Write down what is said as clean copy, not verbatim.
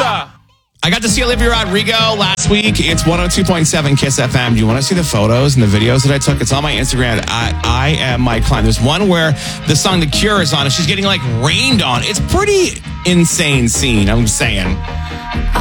Alexa. I got to see Olivia Rodrigo last week. It's 102.7 Kiss FM. Do you want to see the photos and the videos that I took? It's on my Instagram. I am Mike Klein. There's one where the song The Cure is on and she's getting like rained on. It's pretty insane scene, I'm saying.